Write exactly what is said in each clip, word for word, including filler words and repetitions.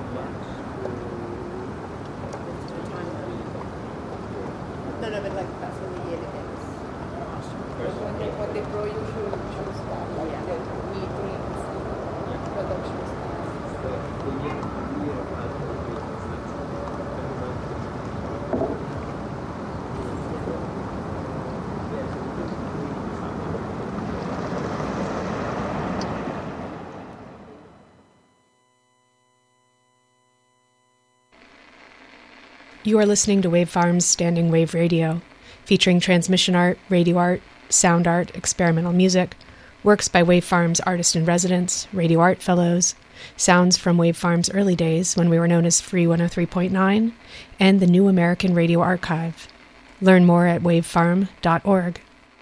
No, no, but like that's when the year begins. When they, when they grow, you should, should start, like Yeah. the meetings, production starts. You are listening to Wave Farm's Standing Wave Radio, featuring transmission art, radio art, sound art, experimental music, works by Wave Farm's artist-in-residence, radio art fellows, sounds from Wave Farm's early days when we were known as Free one oh three point nine, and the New American Radio Archive. Learn more at wavefarm dot org.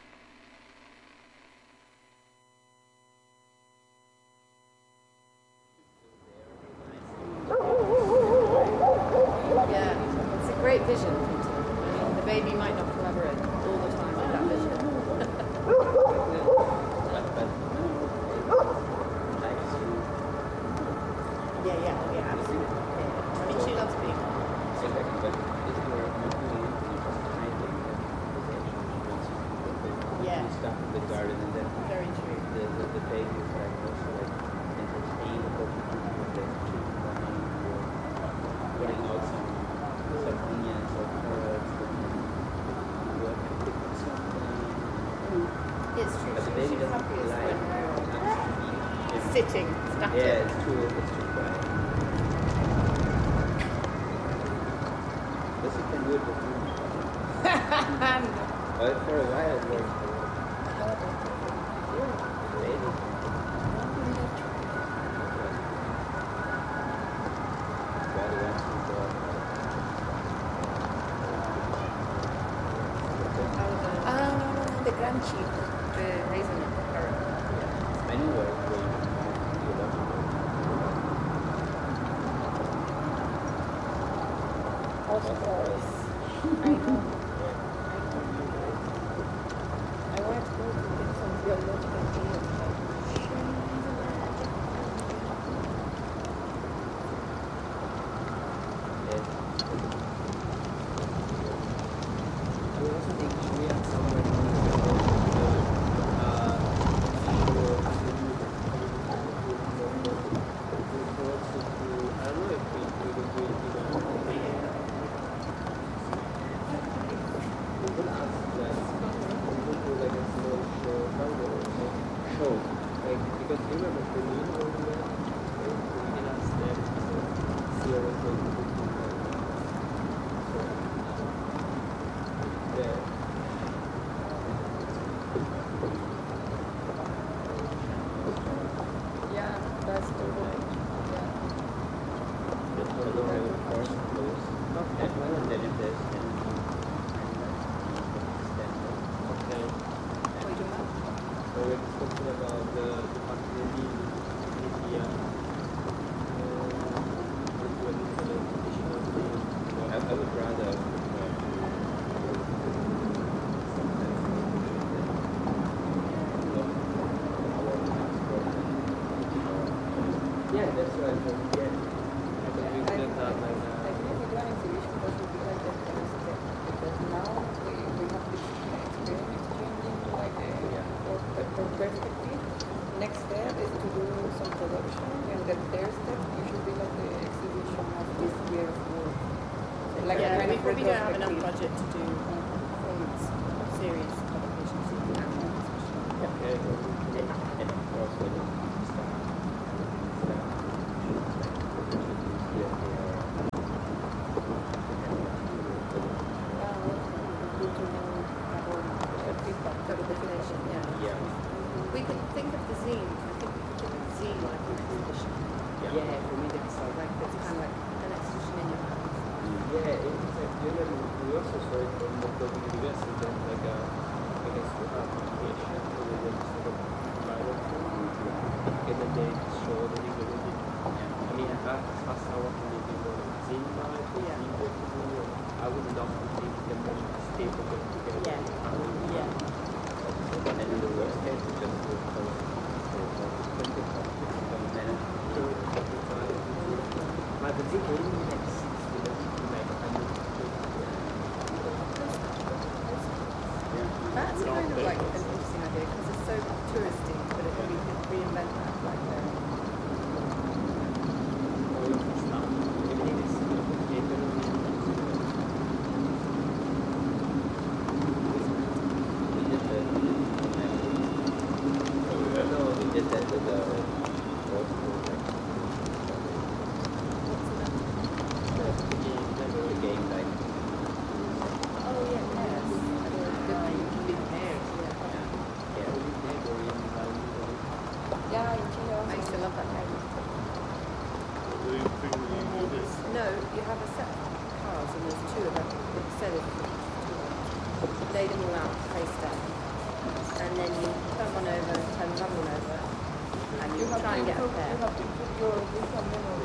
Yeah, it's a great vision, Peter. I mean, the baby might not collaborate all the time with that vision. Yeah, yeah, yeah, absolutely. Yeah. I mean, she loves being on. Yeah. The garden and then Very true. the, the, the baby is like also like entertain the whole people with the children putting out some some onions or carrots and work and pick something. It's true. But the She- baby she's doesn't happiest like when it's sitting, static. yeah, it's too it's too quiet. This you can do it with you. But for a while it works. Baby. Body wants to go. Ah, the crunchy, the raisin. I know where where you you love Of course. I know. I want to go to get some biological things. it. I would also think we have somewhere show, like because you remember Berlin over there, we can ask them to see what they do. So, yeah. Yeah, that's the one. That's why I don't have a course close. Not that one, and then if there's any Okay. What do you want? so we're discussing about the, the possibility in India uh, to do an additional thing. I, I would rather uh, yeah, that's what I thought. Yeah. I think we could have done like I that. think we do an exhibition because we feel like that's the first step. Because now we, we have this experience changing, like a, for, for perspective. Next step is to do some production, and the third step you should be like the exhibition of this year's work. So like a Yeah, kind we of probably don't have enough retrospective. budget to do performance series publications. Okay, and, and of course when you start, start Definition, yeah. yeah, We could think of the zine. I think we could think of the zine like an exhibition. yeah, Yeah, for me that's so like it's kind of like an exhibition in your house. yeah. It's like generally we also saw it from the Kobe University, there's like a like a sort of application where they just sort of viral and then they just show the legal it. I mean, that that's how I can do more zine life, Yeah. zine I would love to think them more stable get together. Yeah. Yeah. And in the worst case, it's just to post to manage. But the thing is, in like six minutes, like I need That's kind of like an interesting idea because it's so touristy, but if we could reinvent that like there. all of the stuff. Everything is complicated. We did that. No, we did that with the fourth program. The game, remember the game night? Oh yeah, yes. Big hairs, yeah. Yeah. Yeah, in Chile also. I used to love that game. No, you have a set of cars and there's two of them instead of lay them all out face down. And then you turn one over, turn the other one over, and you You have try and to get up put, you there. have to put your visual memory